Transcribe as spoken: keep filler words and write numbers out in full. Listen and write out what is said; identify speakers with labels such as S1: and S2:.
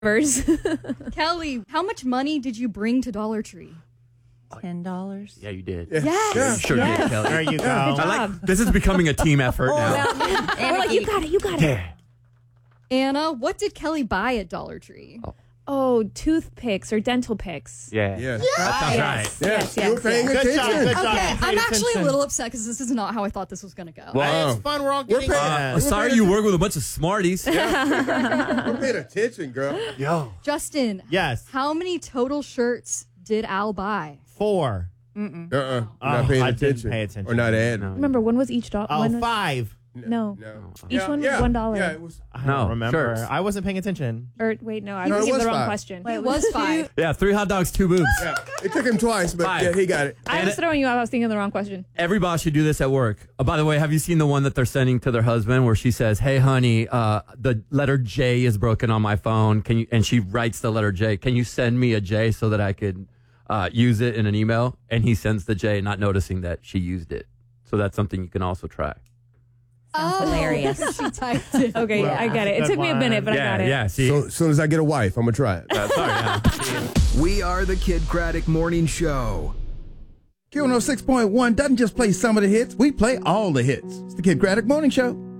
S1: Kelly, how much money did you bring to Dollar Tree?
S2: Ten dollars.
S3: Yeah, you did.
S1: Yes.
S3: Yeah, you sure
S2: Yes.
S3: did, Kelly.
S4: There you go.
S3: I like, this is becoming a team effort now.
S2: We're like, you got it, you got it.
S3: Yeah.
S1: Anna, what did Kelly buy at Dollar Tree?
S3: Oh.
S2: Oh, toothpicks or dental picks.
S3: Yeah.
S5: Yeah.
S3: That sounds right.
S2: Yes,
S5: Yeah.
S2: yes,
S5: You were
S2: yes,
S5: paying
S2: yes.
S4: Good job,
S5: attention.
S4: good job.
S1: Okay,
S4: Pay
S1: I'm actually
S4: attention.
S1: a little upset because this is not how I thought this was going to go.
S3: Well,
S4: It's fun. We're all
S5: We're
S4: getting
S5: paying-
S4: uh,
S3: uh, sorry you work with a bunch of smarties.
S5: We're paying attention, girl.
S3: Yo.
S1: Justin,
S4: Yes.
S1: how many total shirts did Al buy?
S4: Four.
S5: Uh-uh. You're
S4: Oh,
S5: not paying
S4: I
S5: attention.
S4: didn't pay attention.
S5: Or not adding.
S3: No.
S2: Remember, when was each dollar?
S4: Oh,
S2: was,
S4: five.
S2: No.
S5: No.
S2: Each
S5: Yeah,
S2: one was
S5: yeah,
S2: one dollar.
S5: Yeah, it was.
S4: I
S3: No,
S4: don't remember.
S3: shirts.
S4: I wasn't paying attention.
S2: Or wait, no, I
S5: No,
S2: was
S5: it
S2: asking
S5: was
S2: the wrong
S5: five.
S2: question.
S1: It was five.
S3: Yeah, three hot dogs, two boobs.
S5: Yeah. It took him twice, but
S3: Five.
S5: yeah, he got it.
S2: I was throwing you off. I was thinking of the wrong question.
S3: Every boss should do this at work. Uh, by the way, have you seen the one that they're sending to their husband where she says, "Hey, honey, uh, the letter J is broken on my phone. Can you?" And she writes the letter J. Can you send me a J so that I could uh, use it in an email? And he sends the J, not noticing that she used it. So that's something you can also try.
S1: Oh,
S2: hilarious.
S1: she typed it.
S2: Okay,
S4: Well,
S2: I get it. It
S4: good
S2: took me a minute, but I
S3: yeah,
S2: got it.
S3: yeah. See,
S5: So as soon as I get a wife, I'm going to try it.
S3: Uh, sorry. Yeah.
S6: We are the Kid Craddock Morning Show.
S7: Q one oh six point one doesn't just play some of the hits, we play all the hits. It's the Kid Craddock Morning Show.